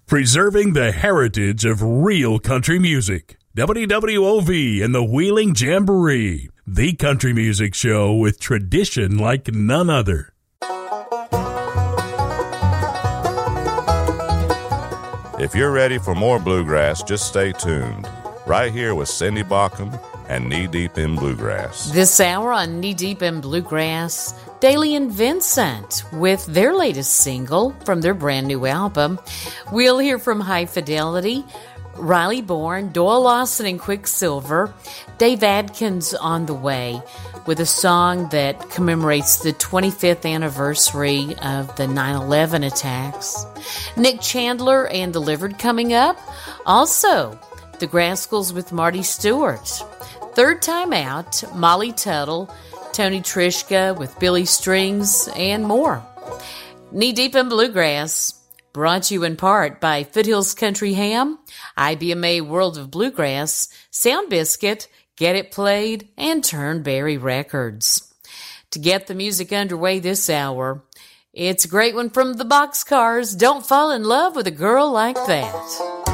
preserving the heritage of real country music. WWOV and the Wheeling Jamboree, the country music show with tradition like none other. If you're ready for more bluegrass, just stay tuned. Right here with Cindy Baucom and Knee Deep in Bluegrass. This hour on Knee Deep in Bluegrass, Daly and Vincent with their latest single from their brand new album. We'll hear from High Fidelity, Riley Bourne, Doyle Lawson and Quicksilver, Dave Adkins on the way with a song that commemorates the 25th anniversary of the 9/11 attacks. Nick Chandler and Delivered coming up. Also, the Grascals with Marty Stewart. Third time out, Molly Tuttle, Tony Trischka with Billy Strings, and more. Knee Deep in Bluegrass, brought to you in part by Foothills Country Ham, IBMA World of Bluegrass, Sound Biscuit, Get It Played, and Turnberry Records. To get the music underway this hour, it's a great one from the Boxcars, Don't Fall in Love with a Girl Like That.